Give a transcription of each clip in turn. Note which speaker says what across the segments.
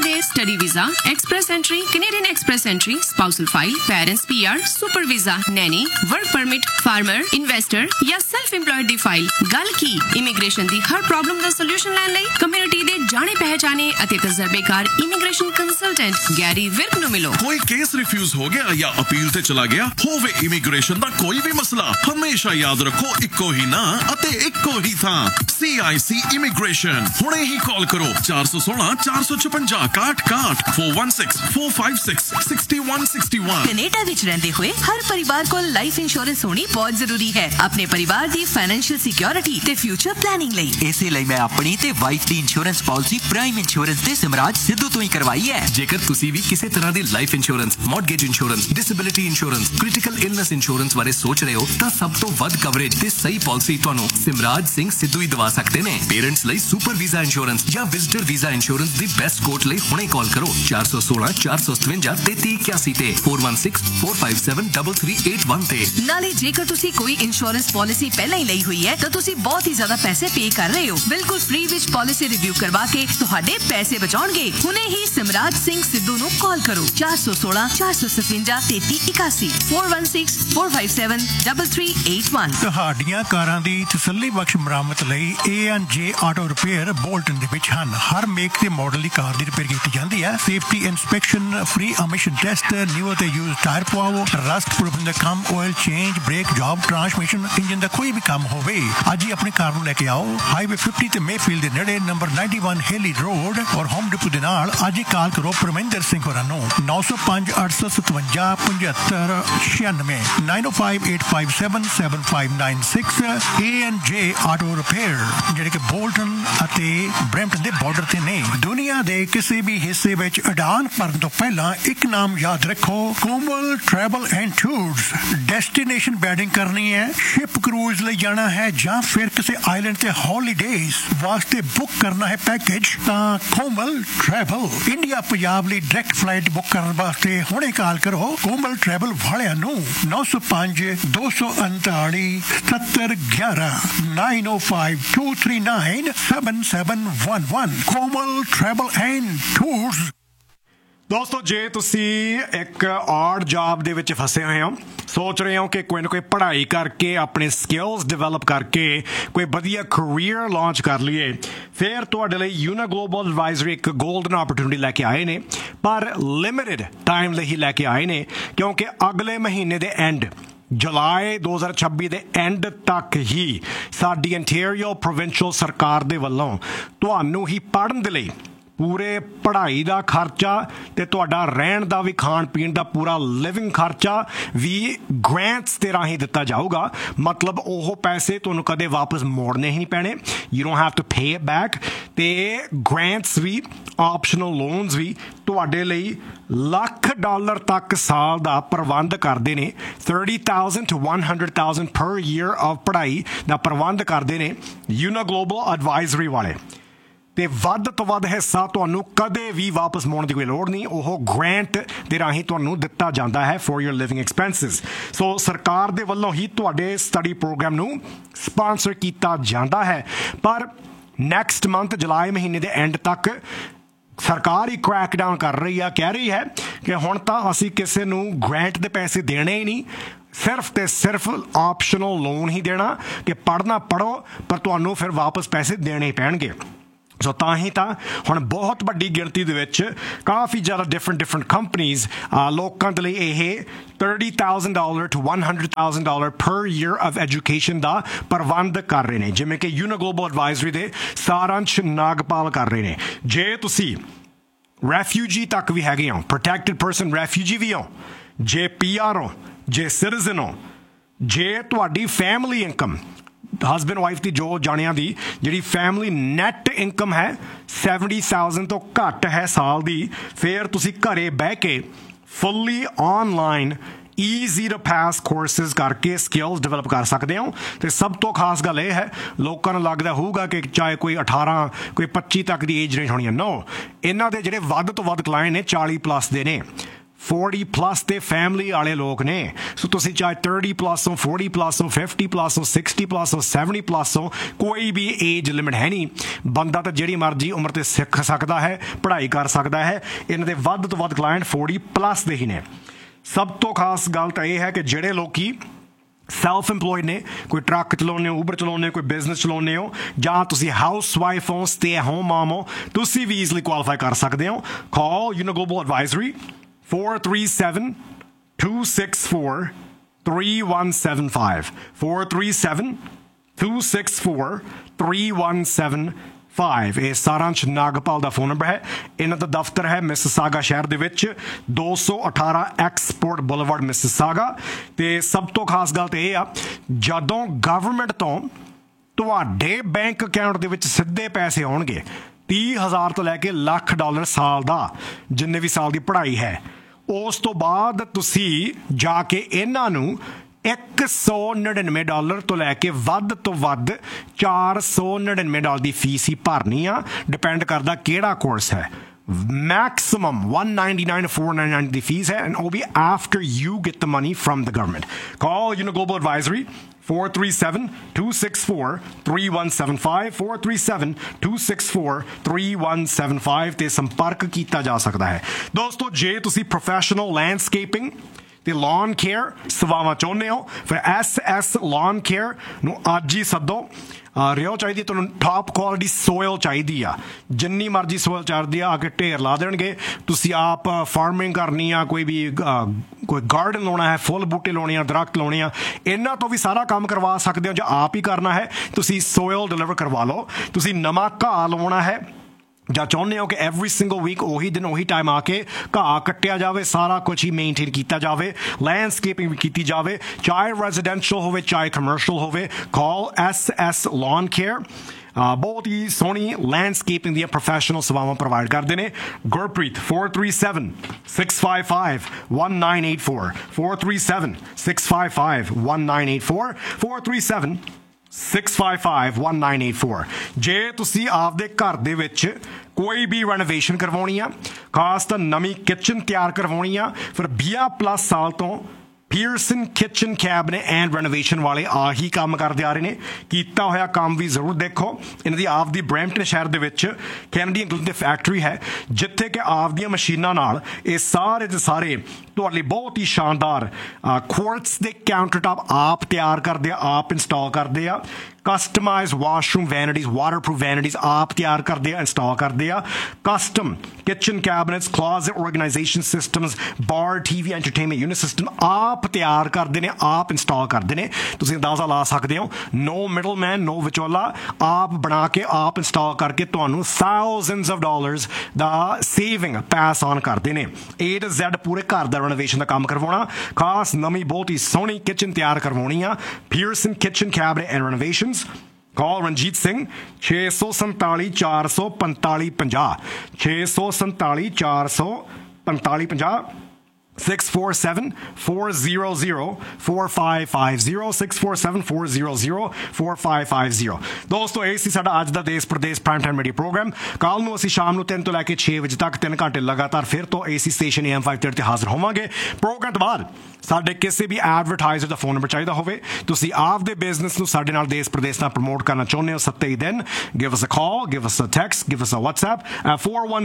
Speaker 1: ਦੇ study visa, express entry, Canadian express entry, spousal file, parents PR, super visa, Naini, work permit, farmer, investor ਜਾਂ self ਇੰਪਲॉयड ਦੀ file. ਗੱਲ ਕੀ immigration ਦੀ ਹਰ problem ਦਾ solution ਲੈਣ ਲਈ community ਦੇ ਜਾਣੇ ਪਹਿਚਾਣੇ ਅਤੇ ਤਜਰਬੇਕਾਰ ਇਮੀਗ੍ਰੇਸ਼ਨ ਕੰਸਲਟੈਂਟ ਗੈਰੀ ਵਿਰਕ ਨੂੰ ਮਿਲੋ।
Speaker 2: ਕੋਈ ਕੇਸ ਰਿਫਿਊਜ਼ ਹੋ ਗਿਆ ਜਾਂ ਅਪੀਲ ਤੇ ਚਲਾ ਗਿਆ ਹੋਵੇ, ਇਮੀਗ੍ਰੇਸ਼ਨ ਦਾ ਕੋਈ ਵੀ ਮਸਲਾ, ਹਮੇਸ਼ਾ ਯਾਦ ਰੱਖੋ ਇੱਕੋ ਹੀ ਨਾਂ ਅਤੇ ਇੱਕੋ ਹੀ ਥਾਂ, CIC ਇਮੀਗ੍ਰੇਸ਼ਨ। ਹੁਣੇ ਹੀ ਕਾਲ ਕਰੋ 416 456 61 416 456 6161।
Speaker 3: ਕੈਨੇਡਾ ਵਿੱਚ ਰਹਿੰਦੇ ਹੋਏ ਹਰ ਪਰਿਵਾਰ ਕੋਲ ਲਾਈਫ ਇੰਸ਼ੋਰੈਂਸ ਹੋਣੀ ਬਹੁਤ ਜ਼ਰੂਰੀ ਹੈ ਆਪਣੇ ਪਰਿਵਾਰ ਦੀ ਫਾਈਨੈਂਸ਼ੀਅਲ ਸਿਕਿਉਰਿਟੀ ਤੇ ਫਿਊਚਰ ਪਲੈਨਿੰਗ ਲਈ।
Speaker 4: ਇਸੇ ਲਈ ਮੈਂ ਆਪਣੀ ਤੇ ਵਾਈਫ ਦੀ ਇੰਸ਼ੋਰੈਂਸ ਪਾਲਿਸੀ ਪ੍ਰਾਈਮ ਇੰਸ਼ੋਰੈਂਸ ਤੇ ਸਿਮਰਾਜ ਸਿੱਧੂ ਤੋਂ ਹੀ ਕਰਵਾਈ ਹੈ।
Speaker 5: ਜੇਕਰ ਤੁਸੀਂ ਵੀ ਕਿਸੇ ਤਰ੍ਹਾਂ ਦੀ life insurance, mortgage insurance, disability insurance, critical illness insurance ਬਾਰੇ ਸੋਚ ਰਹੇ ਹੋ ਤਾਂ ਸਭ ਤੋਂ ਵੱਧ ਕਵਰੇਜ ਤੇ ਸਹੀ ਪਾਲਿਸੀ ਤੁਹਾਨੂੰ ਸਿਮਰਾਜ ਸਿੰਘ ਸਿੱਧੂ ਹੀ ਦਵਾ ਸਕਦੇ ਨੇ। ਪੇਰੈਂਟਸ ਲਈ ਸੁਪਰ ਵੀਜ਼ਾ ਇੰਸ਼ੋਰੈਂਸ ਜਾਂ ਵਿਜ਼ਟਰ ਵੀਜ਼ਾ ਇੰਸ਼ੋਰੈਂਸ ਦੀ ਬੈਸਟ ਕੋਟ ਲਈ ਹੁਣੇ ਕਾਲ ਕਰੋ 416 457 3381 ਤੇ 416 457 3381 ਤੇ।
Speaker 3: ਨਾਲੇ ਜੇਕਰ ਤੁਸੀਂ ਕੋਈ ਇੰਸ਼ੋਰੈਂਸ ਪਾਲਿਸੀ ਪਹਿਲਾਂ ਹੀ ਲਈ ਹੋਈ ਹੈ ਤਾਂ ਤੁਸੀਂ ਬਹੁਤ ਹੀ ਜ਼ਿਆਦਾ ਪੈਸੇ ਪੇ ਕਰ ਰਹੇ ਹੋ। ਬਿਲਕੁਲ ਫ੍ਰੀ ਵਿੱਚ ਪਾਲਿਸੀ ਰਿਵਿਊ ਕਰਵਾ ਕੇ ਤੁਹਾਡੇ ਪੈਸੇ ਬਚਾਉਣਗੇ। ਹੁਣੇ ਹੀ ਸਿਮਰਾਜ ਸਿੰਘ ਸਿੱਧੂ ਨੂੰ ਕਾਲ ਕਰੋ 416 457 3381 416 457 3381।
Speaker 6: ਤੁਹਾਡੀਆਂ ਕਾਰਾਂ ਦੀ ਤਸੱਲੀ ਬਖਸ਼ ਮੁਰੰਮਤ ਲਈ A&J ਆਟੋ ਰਿਪੇਅਰ ਬੋਲਟਨ ਦੇ ਵਿੱਚ ਹਨ। ਹਰ ਮੇਕ ਤੇ ਮਾਡਲ ਦੀ ਕਾਰ ਦੀ ਰਿਪੇਅਰ ਕੀਤੀ ਜਾਂਦੀ ਹੈ। Safety inspection, free emission test, new ਅਤੇ ਯੂਜ਼ਡ ਟਾਇਰ ਪਵਾਓ, ਰਸਟ ਪ੍ਰੂਫਿੰਗ ਦਾ ਕੰਮ, oil change, break job, transmission, engine ਦਾ ਕੋਈ ਵੀ ਕੰਮ ਹੋਵੇ, ਅੱਜ ਹੀ ਆਪਣੀ ਕਾਰ ਨੂੰ ਲੈ ਕੇ ਆਓ। ਹਾਈਵੇ 50 ਤੇ ਮੇਫੀਲਡ ਦੇ ਨੇੜੇ ਨੰਬਰ 91 ਹੇਲੀ ਰੋਡ ਔਰ ਹੋਮ ਡਿਪੂ ਦੇ ਨਾਲ ਅੱਜ ਹੀ ਕਾਲ ਕਰੋ ਪਰਮਿੰਦਰ ਸਿੰਘ ਹੋਰਾਂ ਨੂੰ 905 857 7596 905 857 7596। A&J ਆਟੋ ਰਿਪੇਅਰ ਜਿਹੜੇ ਕਿ ਬੋਲਟਨ ਅਤੇ ਬਰੈਂਪਟਨ ਦੇ ਬਾਰਡਰ ਤੇ ਨੇ। ਦੁਨੀਆ ਦੇ ਕਿਸੇ ਵੀ ਹਿੱਸੇ ਵਿੱਚ ਉਡਾਨ ਭਰਨ ਤੋਂ ਪਹਿਲਾਂ ਇੱਕ ਨਾਮ ਯਾਦ ਰੱਖੋ, ਕੋਮਲ travel and tours. Destination wedding ਕਰਨੀ ਹੈ, ਸ਼ਿਪ ਕਰੂਜ਼ ਲਈ ਜਾਣਾ ਹੈ ਜਾਂ ਫਿਰ ਕਿਸੇ ਆਈਲੈਂਡ ਤੇ ਹੌਲੀਡੇਜ਼ ਵਾਸਤੇ ਬੁੱਕ ਕਰਨਾ ਹੈ ਪੈਕੇਜ ਤਾਂ ਕੋਮਲ ਟਰੈਵਲ। ਇੰਡੀਆ ਪੰਜਾਬ ਲਈ ਡਾਇਰੈਕਟ ਫਲਾਈਟ ਬੁੱਕ ਕਰਨ ਵਾਸਤੇ ਹੁਣੇ ਕਾਲ ਕਰੋ ਕੋਮਲ ਟਰੈਵਲ ਵਾਲਿਆਂ ਨੂੰ 905 239 7711 905 239 7711। ਕੋਮਲ ਟਰੈਵਲ ਐਂਡ ਟੂਰਸ।
Speaker 7: ਦੋਸਤੋ, ਜੇ ਤੁਸੀਂ ਇੱਕ ਆਡ ਜੌਬ ਦੇ ਵਿੱਚ ਫਸੇ ਹੋਏ ਹੋ, ਸੋਚ ਰਹੇ ਹੋ ਕਿ ਕੋਈ ਨਾ ਕੋਈ ਪੜ੍ਹਾਈ ਕਰਕੇ ਆਪਣੇ ਸਕਿੱਲਸ ਡਿਵੈਲਪ ਕਰਕੇ ਕੋਈ ਵਧੀਆ ਕਰੀਅਰ ਲਾਂਚ ਕਰ ਲਈਏ, ਫਿਰ ਤੁਹਾਡੇ ਲਈ ਯੂਨਾ ਗਲੋਬਲ ਐਡਵਾਈਜ਼ਰੀ ਇੱਕ ਗੋਲਡਨ ਆਪਰਚੁਨਿਟੀ ਲੈ ਕੇ ਆਏ ਨੇ। ਪਰ ਲਿਮਿਟਿਡ ਟਾਈਮ ਲਈ ਹੀ ਲੈ ਕੇ ਆਏ ਨੇ ਕਿਉਂਕਿ ਅਗਲੇ ਮਹੀਨੇ ਦੇ ਐਂਡ ਜੁਲਾਈ 2026 ਦੇ ਐਂਡ ਤੱਕ ਹੀ ਸਾਡੀ ontario ਪ੍ਰੋਵਿੰਸ਼ੀਅਲ ਸਰਕਾਰ ਦੇ ਵੱਲੋਂ ਤੁਹਾਨੂੰ ਹੀ ਪੜ੍ਹਨ ਦੇ ਲਈ ਪੂਰੇ ਪੜ੍ਹਾਈ ਦਾ ਖਰਚਾ ਤੇ ਤੁਹਾਡਾ ਰਹਿਣ ਦਾ ਵੀ, ਖਾਣ ਪੀਣ ਦਾ ਪੂਰਾ ਲਿਵਿੰਗ ਖਰਚਾ ਵੀ ਗ੍ਰਾਂਟਸ ਦੇ ਰਾਹੀਂ ਦਿੱਤਾ ਜਾਊਗਾ। ਮਤਲਬ ਉਹ ਪੈਸੇ ਤੁਹਾਨੂੰ ਕਦੇ ਵਾਪਸ ਮੋੜਨੇ ਹੀ ਨਹੀਂ ਪੈਣੇ। You don't have to pay it back. ਤੇ ਗ੍ਰਾਂਟਸ ਵੀ, ਆਪਸ਼ਨਲ ਲੋਨਸ ਵੀ ਤੁਹਾਡੇ ਲਈ $1,00,000 ਤੱਕ ਸਾਲ ਦਾ ਪ੍ਰਬੰਧ ਕਰਦੇ ਨੇ। 30,000 to 100,000 ਪਰ ਈਅਰ ਆਫ ਪੜ੍ਹਾਈ ਦਾ ਪ੍ਰਬੰਧ ਕਰਦੇ ਨੇ ਯੂਨਾ ਗਲੋਬਲ ਐਡਵਾਈਜ਼ਰੀ ਵਾਲੇ। ਤੇ ਵੱਧ ਤੋਂ ਵੱਧ ਹਿੱਸਾ ਤੁਹਾਨੂੰ ਕਦੇ ਵੀ ਵਾਪਸ ਮੋੜਨ ਦੀ ਕੋਈ ਲੋੜ ਨਹੀਂ, ਉਹ ਗ੍ਰਾਂਟ ਦੇ ਰਾਹੀਂ ਤੁਹਾਨੂੰ ਦਿੱਤਾ ਜਾਂਦਾ ਹੈ ਫॉर योर ਲਿਵਿੰਗ ਐਕਸਪੈਂਸਿਸ। ਸੋ ਸਰਕਾਰ ਦੇ ਵੱਲੋਂ ਹੀ ਤੁਹਾਡੇ ਸਟੱਡੀ ਪ੍ਰੋਗਰਾਮ ਨੂੰ ਸਪਾਂਸਰ ਕੀਤਾ ਜਾਂਦਾ ਹੈ। ਪਰ ਨੈਕਸਟ ਮੰਥ ਜੁਲਾਈ ਮਹੀਨੇ ਦੇ ਐਂਡ ਤੱਕ ਸਰਕਾਰ ਹੀ ਕ੍ਰੈਕ ਡਾਊਨ ਕਰ ਰਹੀ ਆ, ਕਹਿ ਰਹੀ ਹੈ ਕਿ ਹੁਣ ਤਾਂ ਅਸੀਂ ਕਿਸੇ ਨੂੰ ਗ੍ਰਾਂਟ ਦੇ ਪੈਸੇ ਦੇਣੇ ਹੀ ਨਹੀਂ, ਸਿਰਫ ਤੇ ਸਿਰਫ ਆਪਸ਼ਨਲ ਲੋਨ ਹੀ ਦੇਣਾ ਕਿ ਪੜ੍ਹਨਾ ਪੜ੍ਹੋ ਪਰ ਤੁਹਾਨੂੰ ਫਿਰ ਵਾਪਸ ਪੈਸੇ ਦੇਣੇ ਪੈਣਗੇ। ਸੋ ਤਾਂ ਹੀ ਤਾਂ ਹੁਣ ਬਹੁਤ ਵੱਡੀ ਗਿਣਤੀ ਦੇ ਵਿੱਚ ਕਾਫੀ ਜ਼ਿਆਦਾ ਡਿਫਰੈਂਟ ਕੰਪਨੀਜ਼ ਲੋਕਾਂ ਦੇ ਲਈ ਇਹ $30,000 to $100,000 ਪਰ ਈਅਰ ਆਫ ਐਜੂਕੇਸ਼ਨ ਦਾ ਪ੍ਰਬੰਧ ਕਰ ਰਹੇ ਨੇ, ਜਿਵੇਂ ਕਿ ਯੂਨਾ ਗਲੋਬਲ ਐਡਵਾਈਜ਼ਰੀ ਦੇ ਸਾਰਾਂਸ਼ ਨਾਗਪਾਲ ਕਰ ਰਹੇ ਨੇ। ਜੇ ਤੁਸੀਂ ਰੈਫਿਊਜੀ ਤੱਕ ਵੀ ਹੈਗੇ ਹੋ, ਪ੍ਰੋਟੈਕਟਡ ਪਰਸਨ ਰੈਫਿਊਜੀ ਵੀ ਹੋ, ਜੇ PR ਹੋ, ਜੇ ਸਿਟੀਜ਼ਨ ਹੋ, ਜੇ ਤੁਹਾਡੀ ਫੈਮਿਲੀ ਇਨਕਮ ਹਸਬੈਂਡ ਵਾਈਫ ਦੀ ਜੋ ਜਾਣਿਆਂ ਦੀ ਜਿਹੜੀ ਫੈਮਿਲੀ ਨੈਟ ਇਨਕਮ ਹੈ 70,000 ਤੋਂ ਘੱਟ ਹੈ ਸਾਲ ਦੀ, ਫਿਰ ਤੁਸੀਂ ਘਰੇ ਬਹਿ ਕੇ ਫੁੱਲੀ online easy two pass courses ਕਰਕੇ ਸਕਿੱਲਸ ਡਿਵੈਲਪ ਕਰ ਸਕਦੇ ਹੋ। ਅਤੇ ਸਭ ਤੋਂ ਖਾਸ ਗੱਲ ਇਹ ਹੈ, ਲੋਕਾਂ ਨੂੰ ਲੱਗਦਾ ਹੋਊਗਾ ਕਿ ਚਾਹੇ ਕੋਈ 18 ਕੋਈ 25 ਤੱਕ ਦੀ ਏਜ ਰੇਂਜ ਹੋਣੀ ਹੈ। ਨੋ, ਇਹਨਾਂ ਦੇ ਜਿਹੜੇ ਵੱਧ ਤੋਂ ਵੱਧ ਕਲਾਇੰਟ ਨੇ 40+ ਦੇ ਨੇ। 40 ਪਲੱਸ ਤੇ ਫੈਮਿਲੀ ਵਾਲੇ ਲੋਕ ਨੇ। ਸੋ ਤੁਸੀਂ ਚਾਹੇ 30 ਪਲੱਸ ਹੋ, 40 ਪਲੱਸ ਹੋ, 50 ਪਲੱਸ ਹੋ, 60 ਪਲੱਸ ਹੋ, 70 ਪਲੱਸ ਹੋ, ਕੋਈ ਵੀ ਏਜ ਲਿਮਿਟ ਹੈ ਨਹੀਂ। ਬੰਦਾ ਤਾਂ ਜਿਹੜੀ ਮਰਜ਼ੀ ਉਮਰ ਤੇ ਸਿੱਖ ਸਕਦਾ ਹੈ, ਪੜ੍ਹਾਈ ਕਰ ਸਕਦਾ ਹੈ। ਇਹਨਾਂ ਦੇ ਵੱਧ ਤੋਂ ਵੱਧ ਕਲਾਇੰਟ 40 ਪਲੱਸ ਦੇ ਹੀ ਨੇ। ਸਭ ਤੋਂ ਖਾਸ ਗੱਲ ਤਾਂ ਇਹ ਹੈ ਕਿ ਜਿਹੜੇ ਲੋਕੀ ਸੈਲਫ ਇੰਪਲੋਇਡ ਨੇ, ਕੋਈ ਟਰੱਕ ਚਲਾਉਂਦੇ ਹੋ, ਉਬਰ ਚਲਾਉਂਦੇ ਹੋ, ਕੋਈ ਬਿਜ਼ਨਸ ਚਲਾਉਂਦੇ ਹੋ, ਜਾਂ ਤੁਸੀਂ ਹਾਊਸ ਵਾਈਫ ਹੋ, ਸਟੇ ਹੋਮ ਮਾਮ ਹੋ, ਤੁਸੀਂ ਵੀ ਈਜ਼ਲੀ ਕੁਆਲੀਫਾਈ ਕਰ ਸਕਦੇ ਹੋ। ਕਾਲ ਯੂਨੋ ਗਲੋਬਲ ਐਡਵਾਈਜ਼ਰੀ 437-264-3175 437-264-3175। ਇਹ ਸਾਰਾਂਸ਼ ਨਾਗਪਾਲ ਦਾ ਫੋਨ ਨੰਬਰ ਹੈ। ਇਹਨਾਂ ਦਾ ਦਫ਼ਤਰ ਹੈ ਮਿਸਿਸਾਗਾ ਸ਼ਹਿਰ ਦੇ ਵਿੱਚ, 218 ਐਕਸਪੋਰਟ ਬੁਲੇਵਾਰਡ ਮਿਸਿਸਾਗਾ। ਤੇ ਸਭ ਤੋਂ ਖਾਸ ਗੱਲ ਤਾਂ ਇਹ ਆ, ਜਦੋਂ ਗਵਰਨਮੈਂਟ ਤੋਂ ਤੁਹਾਡੇ ਬੈਂਕ ਅਕਾਊਂਟ ਦੇ ਵਿੱਚ ਸਿੱਧੇ ਪੈਸੇ ਆਉਣਗੇ, 30,000 ਤੋਂ ਲੈ ਕੇ $1,00,000 ਸਾਲ ਦਾ, ਜਿੰਨੇ ਵੀ ਸਾਲ ਦੀ ਪੜ੍ਹਾਈ ਹੈ, ਉਸ ਤੋਂ ਬਾਅਦ ਤੁਸੀਂ ਜਾ ਕੇ ਇਹਨਾਂ ਨੂੰ $199 ਤੋਂ ਲੈ ਕੇ ਵੱਧ ਤੋਂ ਵੱਧ $499 ਦੀ ਫੀਸ ਹੀ ਭਰਨੀ ਆ। ਡਿਪੈਂਡ ਕਰਦਾ ਕਿਹੜਾ ਕੋਰਸ ਹੈ। ਮੈਕਸਿਮਮ $199 $499 ਦੀ ਫੀਸ ਹੈ, ਐਂਡ ਉਹ ਵੀ after you get the money from the government. Call you know global advisory 437-264-3175 437-264-3175 ਤੇ ਸੰਪਰਕ ਕੀਤਾ ਜਾ ਸਕਦਾ ਹੈ। ਦੋਸਤੋ, ਜੇ ਤੁਸੀਂ ਪ੍ਰੋਫੈਸ਼ਨਲ ਲੈਂਡਸਕੇਪਿੰਗ ਤੇ ਲਾਨ ਕੇਅਰ ਸੇਵਾਵਾਂ ਚਾਹੁੰਦੇ ਹੋ, ਫਿਰ SS ਲਾਨ ਕੇਅਰ ਨੂੰ ਅੱਜ ਹੀ ਸੱਦੋ। ਰਿਓ ਚਾਹੀਦੀ ਤੁਹਾਨੂੰ, ਟਾਪ ਕੁਆਲਿਟੀ ਸੋਇਲ ਚਾਹੀਦੀ ਆ, ਜਿੰਨੀ ਮਰਜ਼ੀ ਸੋਇਲ ਚਾਹੀਦੀ ਆ ਕੇ ਢੇਰ ਲਾ ਦੇਣਗੇ। ਤੁਸੀਂ ਆਪ ਫਾਰਮਿੰਗ ਕਰਨੀ ਆ, ਕੋਈ ਗਾਰਡਨ ਲਾਉਣਾ ਹੈ, ਫੁੱਲ ਬੂਟੇ ਲਾਉਣੇ ਆ, ਦਰਖਤ ਲਾਉਣੇ ਆ, ਇਹਨਾਂ ਤੋਂ ਵੀ ਸਾਰਾ ਕੰਮ ਕਰਵਾ ਸਕਦੇ ਹੋ। ਜੇ ਆਪ ਹੀ ਕਰਨਾ ਹੈ, ਤੁਸੀਂ ਸੋਇਲ ਡਿਲੀਵਰ ਕਰਵਾ ਲਓ। ਤੁਸੀਂ ਨਵਾਂ ਘਾਹ ਲਾਉਣਾ ਹੈ ਜਾਂ ਚਾਹੁੰਦੇ ਹੋ ਕਿ ਐਵਰੀ ਸਿੰਗਲ ਵੀਕ ਉਹੀ ਦਿਨ ਉਹੀ ਟਾਈਮ ਆ ਕੇ ਘਾਹ ਕੱਟਿਆ ਜਾਵੇ, ਸਾਰਾ ਕੁਝ ਹੀ ਮੇਨਟੇਨ ਕੀਤਾ ਜਾਵੇ, ਲੈਂਡਸਕੇਪਿੰਗ ਵੀ ਕੀਤੀ ਜਾਵੇ, ਚਾਹੇ ਰੈਜ਼ੀਡੈਂਸ਼ੀਅਲ ਹੋਵੇ ਚਾਹੇ ਕਮਰਸ਼ੀਅਲ ਹੋਵੇ, ਕਾਲ SS ਲਾਨ ਕੇਅਰ। ਬਹੁਤ ਹੀ ਸੋਹਣੀ ਲੈਂਡਸਕੇਪਿੰਗ ਦੀਆਂ ਪ੍ਰੋਫੈਸ਼ਨਲ ਸੇਵਾਵਾਂ ਪ੍ਰੋਵਾਈਡ ਕਰਦੇ ਨੇ। ਗੁਰਪ੍ਰੀਤ 437-655-1984 437-655-1984 437-655-1984। ਜੇ ਤੁਸੀਂ ਆਪਦੇ ਘਰ ਦੇ ਵਿੱਚ ਕੋਈ ਵੀ ਰੈਨੋਵੇਸ਼ਨ ਕਰਵਾਉਣੀ ਆ, ਖਾਸ ਤਾਂ ਨਵੀਂ ਕਿਚਨ ਤਿਆਰ ਕਰਵਾਉਣੀ ਆ, ਫਿਰ 20+ ਸਾਲ ਤੋਂ Pearson kitchen cabinet and renovation ਵਾਲੇ ਆਹੀ ਕੰਮ ਕਰਦੇ ਆ ਰਹੇ ਨੇ। ਕੀਤਾ ਹੋਇਆ ਕੰਮ ਵੀ ਜ਼ਰੂਰ ਦੇਖੋ। ਇਹਨਾਂ ਦੀ ਆਪਦੀ ਬਰੈਂਪਟਨ ਸ਼ਹਿਰ ਦੇ ਵਿੱਚ ਕੈਨੇਡੀਅਨ ਗਲੂਟਨ ਦੀ ਫੈਕਟਰੀ ਹੈ, ਜਿੱਥੇ ਕਿ ਆਪਦੀਆਂ ਮਸ਼ੀਨਾਂ ਨਾਲ ਇਹ ਸਾਰੇ ਦੇ ਸਾਰੇ ਤੁਹਾਡੇ ਲਈ ਬਹੁਤ ਹੀ ਸ਼ਾਨਦਾਰ ਕੁਆਰਟਸ ਦੇ ਕਾਊਂਟਰ ਟਾਪ ਆਪ ਤਿਆਰ ਕਰਦੇ ਆ, ਆਪ ਇੰਸਟਾਲ ਕਰਦੇ ਆ। ਕਸਟਮਾਈਜ਼ ਵਾਸ਼ਰੂਮ ਵੈਨਿਟੀਜ਼, ਵਾਟਰਪ੍ਰੂਫ ਵੈਨਿਟੀਜ਼ ਆਪ ਤਿਆਰ ਕਰਦੇ ਆ, ਇੰਸਟਾਲ ਕਰਦੇ ਆ। ਕਸਟਮ ਕਿਚਨ ਕੈਬਨਿਟਸ, ਕਲੋਜ਼ਟ ਆਰਗੇਨਾਈਜੇਸ਼ਨ ਸਿਸਟਮਸ, ਬਾਰ TV ਐਂਟਰਟੇਨਮੈਂਟ ਯੂਨਿਟ ਸਿਸਟਮ ਆਪ ਤਿਆਰ ਕਰਦੇ ਨੇ, ਆਪ ਇੰਸਟਾਲ ਕਰਦੇ ਨੇ। ਤੁਸੀਂ ਅੰਦਾਜ਼ਾ ਲਾ ਸਕਦੇ ਹੋ, ਨੋ ਮਿਡਲ ਮੈਨ, ਨੋ ਵਿਚੋਲਾ, ਆਪ ਬਣਾ ਕੇ ਆਪ ਇੰਸਟਾਲ ਕਰਕੇ ਤੁਹਾਨੂੰ thousands of dollars the saving pass on ਕਰਦੇ ਨੇ। A to Z ਪੂਰੇ ਘਰ ਦਾ ਰੈਨੋਵੇਸ਼ਨ ਦਾ ਕੰਮ ਕਰਵਾਉਣਾ, ਖਾਸ ਨਵੀਂ ਬਹੁਤ ਹੀ ਸੋਹਣੀ ਕਿਚਨ ਤਿਆਰ ਕਰਵਾਉਣੀ ਆ। Pearson kitchen cabinet and ਰੈਨੋਵੇਸ਼ਨਸ। Call Ranjit Singh 647-445-50 647-445-50 647-400-4550 647-400-4550। ਦੋਸਤੋ, ਇਹ ਸੀ ਸਾਡਾ ਅੱਜ ਦਾ ਦੇਸ਼ Pradesh prime time media programme. ਕੱਲ ਨੂੰ ਅਸੀਂ ਸ਼ਾਮ ਨੂੰ 3 ਤੋਂ ਲੈ ਕੇ 6 ਵਜੇ ਤੱਕ 3 ਘੰਟੇ ਲਗਾਤਾਰ ਫਿਰ ਤੋਂ AC ਸਟੇਸ਼ਨ AM 530 ਤੇ ਹਾਜ਼ਰ ਹੋਵਾਂਗੇ। ਪ੍ਰੋਗਰਾਮ ਤੋਂ ਬਾਅਦ ਸਾਡੇ ਕਿਸੇ ਵੀ ਐਡਵਰਟਾਈਜ਼ਰ ਦਾ ਫੋਨ ਨੰਬਰ ਚਾਹੀਦਾ ਹੋਵੇ, ਤੁਸੀਂ ਆਪਦੇ ਬਿਜ਼ਨਸ ਨੂੰ ਸਾਡੇ ਨਾਲ ਦੇਸ਼ ਪ੍ਰਦੇਸ਼ ਨਾਲ ਪ੍ਰਮੋਟ ਕਰਨਾ ਚਾਹੁੰਦੇ ਹੋ, 7 ਦਿਨ, give us a call, give us a text, give us a WhatsApp at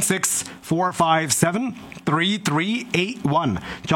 Speaker 7: 416-457-3381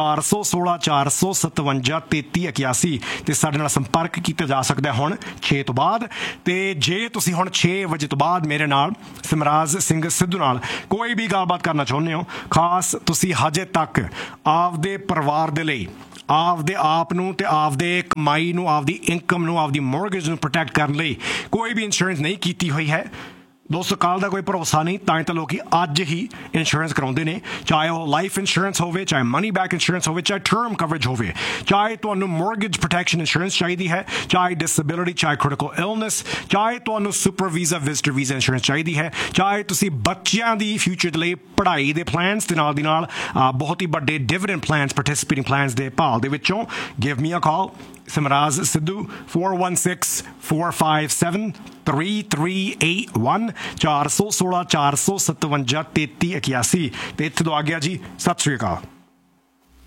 Speaker 7: 416-457-3381 ਤੇ ਸਾਡੇ ਨਾਲ ਸੰਪਰਕ ਕੀਤਾ ਜਾ ਸਕਦਾ ਹੁਣ 6 ਤੋਂ ਬਾਅਦ। ਤੇ ਜੇ ਤੁਸੀਂ ਹੁਣ 6 ਵਜੇ ਤੋਂ ਬਾਅਦ ਮੇਰੇ ਨਾਲ ਸਿਮਰਾਜ ਸਿੰਘ ਸਿੱਧੂ ਨਾਲ ਕੋਈ ਵੀ ਗੱਲਬਾਤ ਕਰਨਾ ਚਾਹੁੰਦੇ ਹੋ, ਖਾਸ ਤੁਸੀਂ ਹਜੇ ਤੱਕ ਆਪਦੇ ਪਰਿਵਾਰ ਦੇ ਲਈ, ਆਪਦੇ ਆਪ ਨੂੰ ਤੇ ਆਪਦੇ ਕਮਾਈ ਨੂੰ, ਆਪਦੀ ਇਨਕਮ ਨੂੰ, ਆਪਦੀ ਮੌਰਗੇਜ ਨੂੰ ਪ੍ਰੋਟੈਕਟ ਕਰਨ ਲਈ ਕੋਈ ਵੀ ਇੰਸ਼ੋਰੈਂਸ ਨਹੀਂ ਕੀਤੀ ਹੋਈ ਹੈ, ਦੋਸਤੋ ਕੱਲ ਦਾ ਕੋਈ ਭਰੋਸਾ ਨਹੀਂ, ਤਾਂ ਲੋਕੀ ਅੱਜ ਹੀ ਇੰਸ਼ੋਰੈਂਸ ਕਰਾਉਂਦੇ ਨੇ। ਚਾਹੇ ਉਹ ਲਾਈਫ ਇੰਸ਼ੋਰੈਂਸ ਹੋਵੇ, ਚਾਹੇ ਮਨੀ ਬੈਕ ਇੰਸ਼ੋਰੈਂਸ ਹੋਵੇ, ਚਾਹੇ ਟਰਮ ਕਵਰੇਜ ਹੋਵੇ, ਚਾਹੇ ਤੁਹਾਨੂੰ ਮੌਰਗੇਜ ਪ੍ਰੋਟੈਕਸ਼ਨ ਇੰਸ਼ੋਰੈਂਸ ਚਾਹੀਦੀ ਹੈ, ਚਾਹੇ ਡਿਸੇਬਿਲਿਟੀ, ਚਾਹੇ ਕ੍ਰਿਟੀਕਲ ਇਲਨੈਸ, ਚਾਹੇ ਤੁਹਾਨੂੰ super visa, visitor visa insurance ਚਾਹੀਦੀ ਹੈ, ਚਾਹੇ ਤੁਸੀਂ ਬੱਚਿਆਂ ਦੀ ਫਿਊਚਰ ਦੇ ਲਈ ਪੜ੍ਹਾਈ ਦੇ ਪਲਾਨਸ ਤੇ ਨਾਲ ਦੀ ਨਾਲ ਬਹੁਤ ਹੀ ਵੱਡੇ ਡਿਵੀਡੈਂਡ ਪਲਾਨਸ, ਪਾਰਟਿਸਿਪੇਟਿੰਗ ਪਲਾਨਸ ਦੇ ਭਾਲ ਦੇ ਵਿੱਚੋਂ, ਗਿਵ ਮੀ ਅ ਕਾਲ ਸਿਮਰਾਜ ਸਿੱਧੂ 416-457-3381 416-457-3381 ਤੇ ਇੱਥੇ ਤੋਂ ਆ ਗਿਆ ਜੀ। ਸਤਿ ਸ਼੍ਰੀ ਅਕਾਲ।